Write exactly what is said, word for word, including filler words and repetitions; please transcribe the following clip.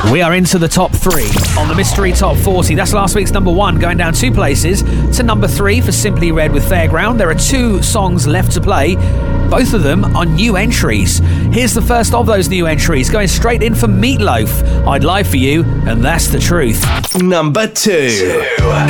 We are into the top three on the Mystery Top forty. That's last week's number one, going down two places to number three for Simply Red with Fairground. There are two songs left to play. Both of them are new entries. Here's the first of those new entries, going straight in for Meatloaf. I'd Lie For You, and That's the Truth. Number two.